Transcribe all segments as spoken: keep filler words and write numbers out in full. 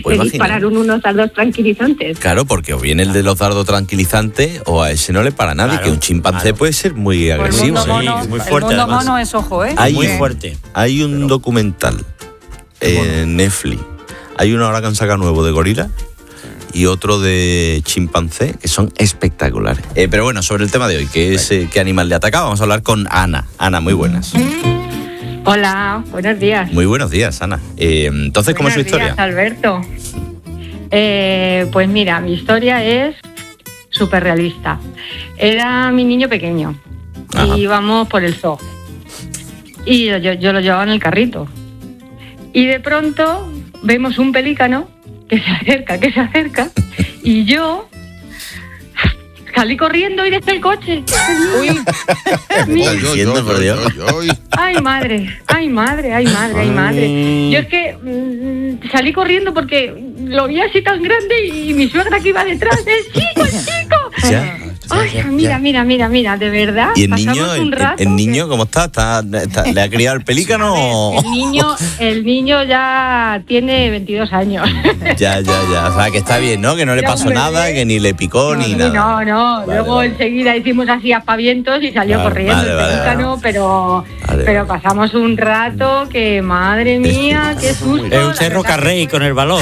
puede disparar unos dardos tranquilizantes. Claro, porque o viene el de los dardos tranquilizantes o a ese no le para nadie, claro, que un chimpancé claro. puede ser muy agresivo. El mundo mono, sí, muy fuerte, el mundo mono es ojo, ¿eh? Hay, muy fuerte. Hay un Pero, documental en Netflix. Hay uno ahora que han sacado nuevo de gorila y otro de chimpancé, que son espectaculares. Eh, pero bueno, sobre el tema de hoy, que es eh, qué animal le ataca, vamos a hablar con Ana. Ana, muy buenas. Hola, buenos días. Muy buenos días, Ana. Eh, entonces, ¿cómo buenos es su historia? Días, Alberto. Eh, pues mira, mi historia es súper realista. Era mi niño pequeño. Ajá. Y íbamos por el zoo. Y yo, yo lo llevaba en el carrito. Y de pronto vemos un pelícano que se acerca, que se acerca, y yo salí corriendo y dejé el coche. Uy, diciendo, por Dios. Ay, madre, ay, madre, ay, madre, ay, madre. Yo es que mmm, salí corriendo porque lo vi así tan grande y mi suegra que iba detrás, ¡el chico, el chico! ¿Ya? Ay, mira, mira, mira, mira, de verdad. ¿Y el niño, un rato el, el niño que... cómo está? ¿Está, está? ¿Le ha criado el pelícano? O... El niño, el niño ya tiene veintidós años. Ya, ya, ya. O sea, que está bien, ¿no? Que no le pasó nada, que ni le picó no, ni no, nada. No, no. Vale, Luego vale. enseguida hicimos así aspavientos y salió vale, corriendo vale, el pelícano, vale, pero, vale, pero vale. pasamos un rato que, madre mía, qué susto. Es un cerro carrey con el balón,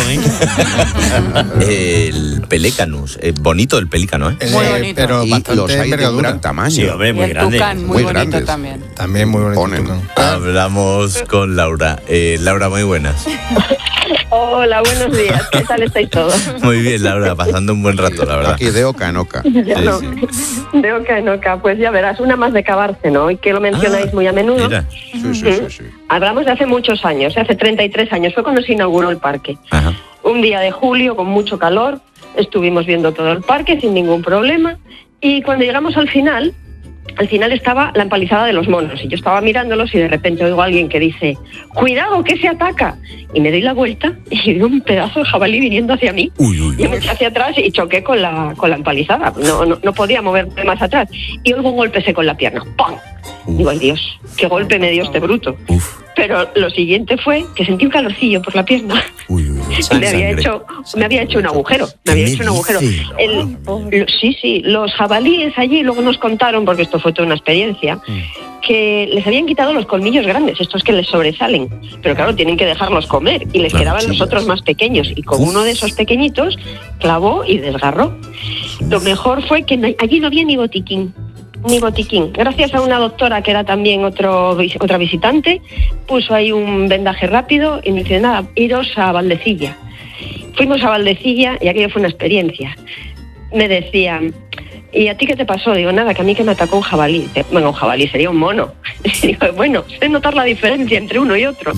¿eh? El pelícanus. Es bonito el pelícano, ¿eh? Muy bonito. Pero y bastante los hay de un gran tamaño. Sí, hombre, muy grande. Tucán, muy, muy bonito grandes. También. También muy bonito. Ponen. Hablamos con Laura. Eh, Laura, muy buenas. Hola, buenos días. ¿Qué tal estáis todos? Muy bien, Laura, pasando un buen rato, la verdad. Aquí de oca en oca. Sí, no. sí. De oca en oca. Pues ya verás, una más de Cabárceno, y que lo mencionáis ah, muy a menudo. Mira. Sí, sí, sí, sí. Hablamos de hace muchos años, hace treinta y tres años. Fue cuando se inauguró el parque. Ajá. Un día de julio con mucho calor, estuvimos viendo todo el parque sin ningún problema. Y cuando llegamos al final, al final estaba la empalizada de los monos. Y yo estaba mirándolos y de repente oigo a alguien que dice, ¡cuidado, que se ataca! Y me doy la vuelta y vi un pedazo de jabalí viniendo hacia mí. Uy, uy, uy. Y me eché hacia atrás y choqué con la, con la empalizada. No, no, no podía moverme más atrás. Y oigo un golpe seco en la pierna. ¡Pam! Uf. Digo, ay Dios, qué golpe me dio este bruto. Uf. Pero lo siguiente fue que sentí un calorcillo por la pierna. Uy, uy, uy. Y me había hecho, me había hecho un agujero. Me había hecho un agujero. El, lo, sí, sí, los jabalíes allí luego nos contaron, porque esto fue toda una experiencia, que les habían quitado los colmillos grandes, estos que les sobresalen. Pero claro, tienen que dejarlos comer y les claro, quedaban chicas. Los otros más pequeños. Y con Uf. Uno de esos pequeñitos clavó y desgarró. Uf. Lo mejor fue que no, allí no había ni botiquín. Ni botiquín. Gracias a una doctora que era también otro otra visitante, puso ahí un vendaje rápido y me dice, nada, iros a Valdecilla. Fuimos a Valdecilla y aquello fue una experiencia. Me decían, ¿y a ti qué te pasó? Digo, nada, que a mí que me atacó un jabalí. Bueno, un jabalí sería un mono. Digo, bueno, sé notar la diferencia entre uno y otro.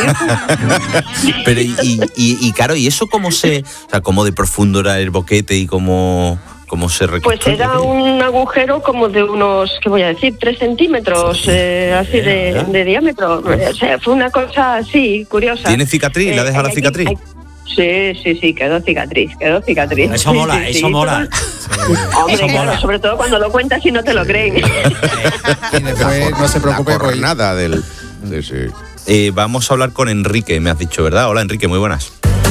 Pero y, y, y, y claro, ¿y eso cómo se, o sea, cómo de profundo era el boquete y cómo... ¿Cómo se reconstruye? Pues era un agujero como de unos, ¿qué voy a decir? Tres centímetros, eh, así de, de diámetro. O sea, fue una cosa así, curiosa. ¿Tiene cicatriz? ¿La deja eh, la cicatriz? Hay, sí, sí, sí, quedó cicatriz, quedó cicatriz. Eso sí, mola, sí, eso sí. mola. Hombre, eso claro, mola. sobre todo cuando lo cuentas y no te lo creen. Después, no se preocupe por por nada del... Sí, sí. Eh, vamos a hablar con Enrique, me has dicho, ¿verdad? Hola, Enrique, muy buenas.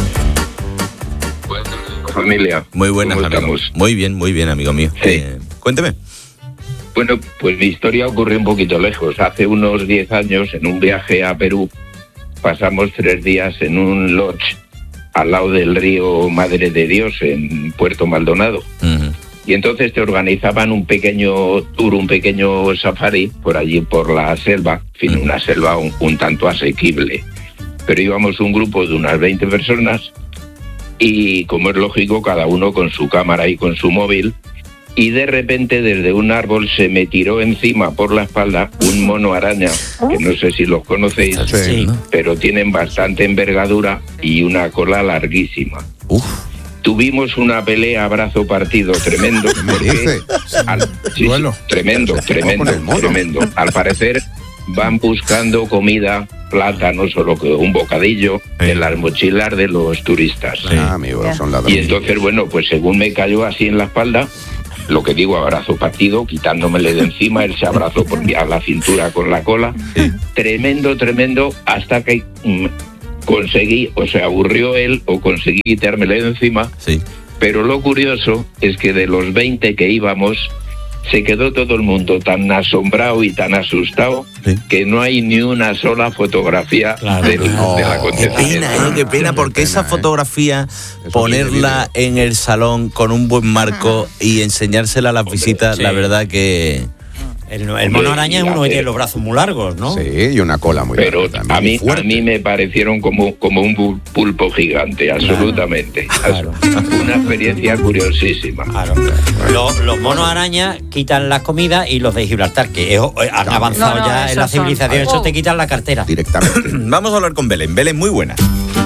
Familia. Muy buenas, ¿Cómo amigo. estamos? Muy bien, muy bien, amigo mío. Sí. Eh, cuénteme. Bueno, pues mi historia ocurrió un poquito lejos. Hace unos diez años, en un viaje a Perú, pasamos tres días en un lodge al lado del río Madre de Dios, en Puerto Maldonado. Uh-huh. Y entonces te organizaban un pequeño tour, un pequeño safari por allí, por la selva. En fin, uh-huh. Una selva un, un tanto asequible. Pero íbamos un grupo de unas veinte personas. Y como es lógico, cada uno con su cámara y con su móvil, y de repente desde un árbol se me tiró encima por la espalda un mono araña, que no sé si los conocéis, sí, pero tienen bastante envergadura y una cola larguísima. Uf. Tuvimos una pelea a brazo partido tremendo. Porque al, sí, sí, tremendo, tremendo, tremendo. Al parecer van buscando comida, plata, no solo que un bocadillo, sí. En las mochilas de los turistas. Sí. Ah, amigo, son ladrones. Y entonces, bueno, pues según me cayó así en la espalda, lo que digo, abrazo partido, quitándomele de encima, él se abrazó por a la cintura con la cola. Sí. Tremendo, tremendo, hasta que mm, conseguí, o se aburrió él, o conseguí quitármela de encima. Sí. Pero lo curioso es que de los veinte que íbamos, se quedó todo el mundo tan asombrado y tan asustado, sí, que no hay ni una sola fotografía, claro, del, no, del acontecimiento. Qué pena, ¿eh? Qué pena, porque esa fotografía, ¿eh? Ponerla en el salón con un buen marco y enseñársela a las visitas, sí, la verdad que... El, el mono araña es uno que tiene los brazos muy largos, ¿no? Sí, y una cola muy Pero larga. Pero a mí, a mí me parecieron como, como un pulpo gigante, absolutamente. Claro. Una experiencia curiosísima. Claro. Los, los monos araña quitan las comidas y los de Gibraltar, que es, han avanzado no, no, ya en la civilización, son... eso te quitan la cartera. Directamente. Vamos a hablar con Belén. Belén, muy buena.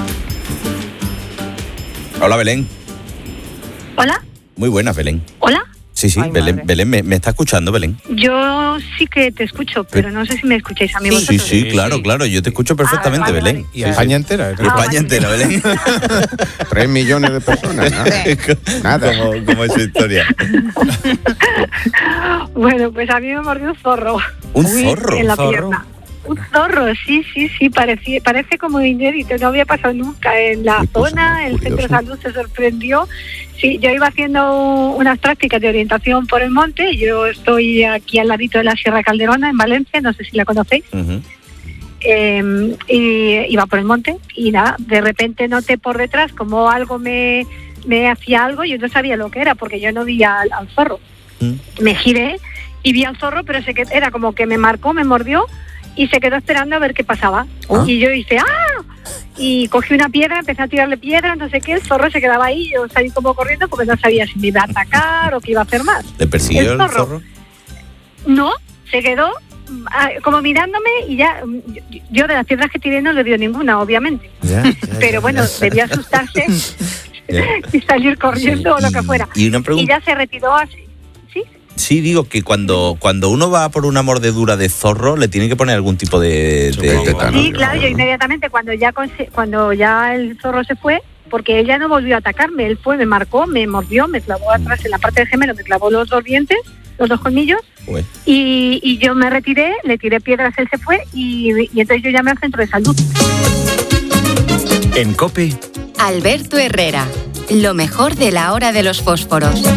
Hola, Belén. Hola. Muy buena, Belén. Hola. Sí, sí, Ay, Belén, Belén ¿me, ¿me está escuchando, Belén? Yo sí que te escucho, pero no sé si me escucháis a mí. Sí, sí, sí, claro, sí, claro, yo te escucho perfectamente, ah, vale, Belén. Y sí, España sí. entera. ¿eh? Y España ah, entera, Belén. Tres millones de personas, ¿no? Nada. Como, como es su historia. Bueno, pues a mí me mordió un zorro. ¿Un zorro? En la ¿Zorro? pierna. Un zorro, sí, sí, sí, parece, parece como inédito, no había pasado nunca en la Qué zona, el centro de salud se sorprendió. Sí, yo iba haciendo unas prácticas de orientación por el monte, yo estoy aquí al ladito de la Sierra Calderona, en Valencia, no sé si la conocéis, uh-huh. eh, y iba por el monte y nada, de repente noté por detrás como algo me, me hacía algo y yo no sabía lo que era porque yo no vi al, al zorro. Uh-huh. Me giré y vi al zorro, pero sé que era como que me marcó, me mordió, y se quedó esperando a ver qué pasaba. ¿Ah? Y yo hice ¡ah! Y cogí una piedra, empecé a tirarle piedras, no sé qué, el zorro se quedaba ahí, yo salí como corriendo porque no sabía si me iba a atacar o qué iba a hacer más. ¿Le persiguió el zorro? el zorro? No, se quedó como mirándome y ya, yo de las piedras que tiré no le dio ninguna, obviamente. Ya, ya, Pero bueno, ya. Debía asustarse y salir corriendo sí, o lo que fuera. Y, una pregunta... y ya se retiró así. Sí, digo que cuando cuando uno va por una mordedura de zorro le tiene que poner algún tipo de... de... Sí, claro, yo inmediatamente cuando ya cuando ya el zorro se fue, porque él ya no volvió a atacarme, él fue, me marcó, me mordió, me clavó atrás en la parte del gemelo, me clavó los dos dientes, los dos colmillos, y, y yo me retiré, le tiré piedras, él se fue, y, y entonces yo llamé al centro de salud. En COPE, Alberto Herrera, lo mejor de la hora de los fósforos.